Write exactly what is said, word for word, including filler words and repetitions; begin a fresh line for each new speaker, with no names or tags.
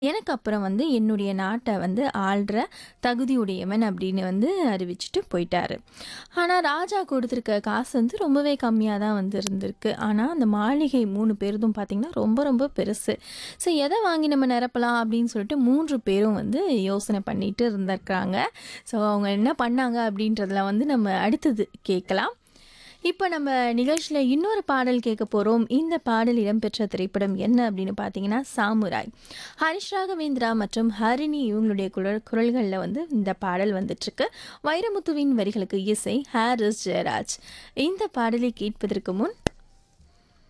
எனக்கு அப்புறம் வந்து என்னுடைய நாட்ட வந்து ஆள்ற தகுதியுடையவன் அப்படின்னு வந்து அறிவிச்சுட்டு போயிட்டாரு. ஆனா, ராஜா கொடுத்துருக்க காசு வந்து ரொம்பவே கம்மியா தான் வந்து இருந்திருக்கு. ஆனா, அந்த மாளிகை மூணு பேருதும் பார்த்தீங்கன்னா, ரொம்ப ரொம்ப பெருசு. ஸோ, எத வாங்கி நம்ம நிரப்பலாம் அப்படின்னு சொல்லிட்டு மூன்று பேரும் வந்து யோசனை பண்ணிட்டு இருந்திருக்காங்க. ஸோ, அவங்க என்ன பண்ணாங்க அப்படின்றதுல வந்து நம்ம அடுத்தது கேட்கலாம். இப்ப நம்ம நிகழ்ச்சியில இன்னொரு பாடல் கேட்க போறோம். இந்த பாடல் இடம்பெற்ற திரைப்படம் என்ன அப்படின்னு பார்த்தீங்கன்னா, சாமுராய். ஹரிஷ் ராகவேந்திரா மற்றும் ஹரிணி இவங்களுடைய குரல் குரல்கள்ல வந்து இந்த பாடல் வந்துட்டுருக்கு. வைரமுத்துவின் வரிகளுக்கு இசை ஹாரிஸ் ஜெயராஜ். இந்த பாடலை கேட்பதற்கு முன்